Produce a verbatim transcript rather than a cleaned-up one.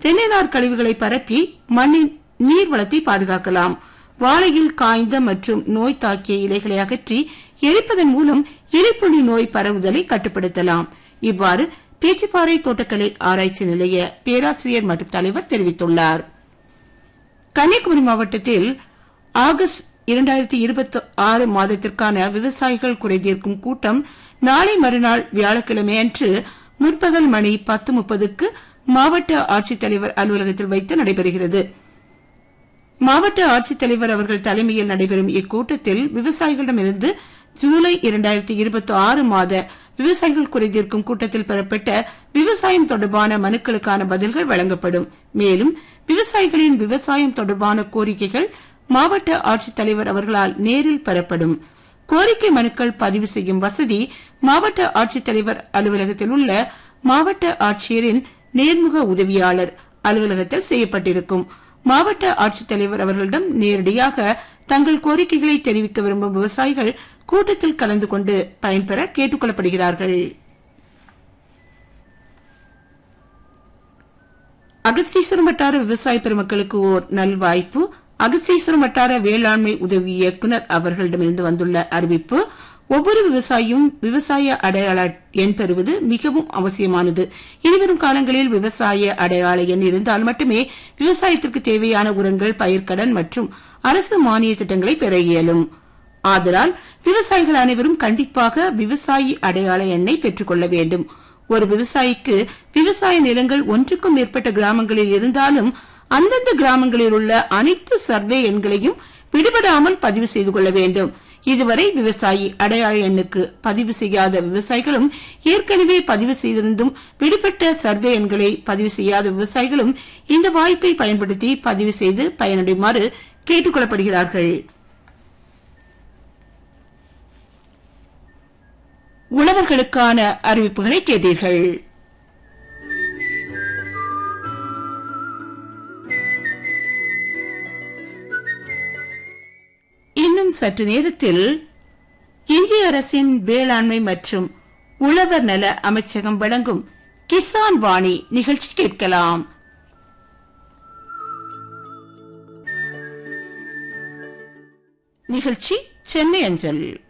தென்னை நார் கழிவுகளை பரப்பி மண்ணின் நீர்வளத்தை பாதுகாக்கலாம். வாழையில் காய்ந்த மற்றும் நோய் தாக்கிய இலைகளை அகற்றி எரிப்பதன் மூலம் இலைப்புள்ளி நோய் பரவுதலை கட்டுப்படுத்தலாம். இவ்வாறு பேச்சிப்பாறை தோட்டக்கலை ஆராய்ச்சி நிலைய பேராசிரியர் மற்றும் தலைவர் தெரிவித்துள்ளார். கன்னியாகுமரி மாவட்டத்தில் ஆகஸ்ட் இரண்டாயிரத்தி இருபத்தி ஆறு மாதத்திற்கான விவசாயிகள் குறைதீர்க்கும் கூட்டம் நாளை மறுநாள் வியாழக்கிழமை அன்று முற்பகல் மணி பத்து முப்பதுக்கு மாவட்ட ஆட்சித்தலைவர் அலுவலகத்தில் வைத்து நடைபெறுகிறது. மாவட்ட ஆட்சித்தலைவர் அவர்கள் தலைமையில் நடைபெறும் இக்கூட்டத்தில் விவசாயிகளிடமிருந்து ஜூலை இரண்டாயிரத்தி இருபத்தி ஆறு மாத விவசாயிகள் குறைதீர்க்கும் கூட்டத்தில் பெறப்பட்ட விவசாயம் தொடர்பான மனுக்களுக்கான பதில்கள் வழங்கப்படும். மேலும் விவசாயிகளின் விவசாயம் தொடர்பான கோரிக்கைகள் மாவட்ட ஆட்சித்தலைவர் அவர்களால் நேரில் பெறப்படும். கோரிக்கை மனுக்கள் பதிவு செய்யும் வசதி மாவட்ட ஆட்சித்தலைவர் அலுவலகத்தில் உள்ள மாவட்ட ஆட்சியரின் நேர்முக உதவியாளர் அலுவலகத்தில் செய்யப்பட்டிருக்கும். மாவட்ட ஆட்சித்தலைவர் அவர்களிடம் நேரடியாக தங்கள் கோரிக்கைகளை தெரிவிக்க விரும்பும் விவசாயிகள் கூட்டத்தில் கலந்து கொண்டு பயன்பெற கேட்டுக் கொள்ளப்படுகிறார்கள். அகஸ்தீஸ்வரம் வட்டார விவசாய பெருமக்களுக்கு ஓர் நல்வாய்ப்பு. அகஸ்தீஸ்வரம் வட்டார வேளாண்மை உதவி இயக்குநர் அவர்களிடமிருந்து வந்துள்ள அறிவிப்பு. ஒவ்வொரு விவசாயியும் விவசாய அடையாள எண் பெறுவது மிகவும் அவசியமானது. இனிவரும் காலங்களில் விவசாய அடையாள எண் இருந்தால் மட்டுமே விவசாயத்திற்கு தேவையான உரங்கள், பயிர்க்கடன் மற்றும் அரசு மானிய திட்டங்களை பெற இயலும். ஆதலால் விவசாயிகள் அனைவரும் கண்டிப்பாக விவசாயி அடையாள எண்ணை பெற்றுக் கொள்ள வேண்டும். ஒரு விவசாயிக்கு விவசாய நிலங்கள் ஒன்றுக்கும் மேற்பட்ட கிராமங்களில் இருந்தாலும் அந்தந்த கிராமங்களில் உள்ள அனைத்து சர்வே எண்களையும் விடுபடாமல் பதிவு செய்து கொள்ள வேண்டும். இதுவரை விவசாயி அடையாள எண்ணுக்கு பதிவு செய்யாத விவசாயிகளும் ஏற்கனவே பதிவு செய்திருந்தும் விடுபட்ட சர்வே எண்களை பதிவு செய்யாத விவசாயிகளும் இந்த வாய்ப்பை பயன்படுத்தி பதிவு செய்து பயனடையுமாறு கேட்டுக் கொள்ளப்படுகிறார்கள். உழவர்களுக்கான அறிவிப்புகளை கேட்டீர்கள். இன்னும் சற்று நேரத்தில் இந்திய அரசின் வேளாண்மை மற்றும் உழவர் நல அமைச்சகம் வழங்கும் கிசான் வாணி நிகழ்ச்சி கேட்கலாம். நிகழ்ச்சி சென்னை அஞ்சல்.